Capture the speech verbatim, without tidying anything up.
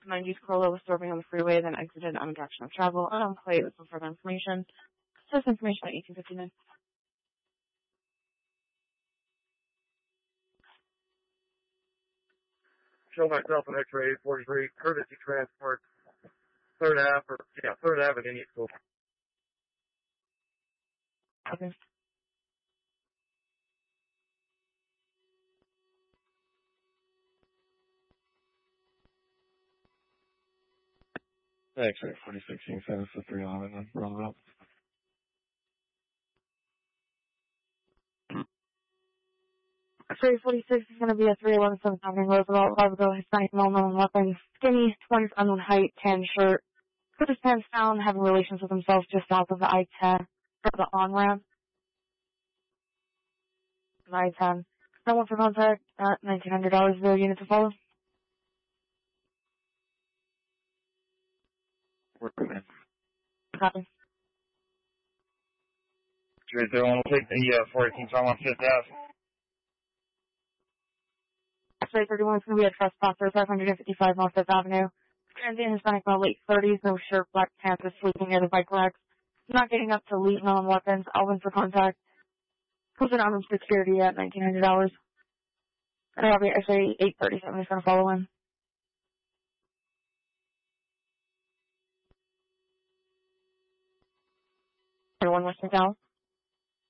nineties Corolla was swerving on the freeway, then exited on a direction of travel. Unknown plate with some further information. Says information at eighteen fifty-nine. Show myself an X-ray forty-three, courtesy transport, third Ave, or, yeah, third Ave at Indian School. Okay. X-ray forty-six, you can send us the three eleven and roll it up. X-ray forty-six is going to be a three eleven seventh Avenue Roosevelt, Largo, Hispanic male, known weapons, skinny, twenties, unknown height, tan shirt. Put his pants down, having relations with himself just south of the I ten, or the on-ramp. The I ten. No one for contact at nineteen hundred dollars, the unit to follow. Working in. Copy. Three zero one will take the uh, four eighteen from on Fifth Ave. X-ray thirty-one is going to be a trespasser, five fifty-five North Fifth Avenue. Transient Hispanic male, late thirties, no shirt, black pants, is sleeping near the bike racks. Not getting up to leave, known weapons, Alvin for contact. Posted on security at nineteen hundred dollars. And I'll be actually eight thirty-seven is going to follow in. One Western Cal.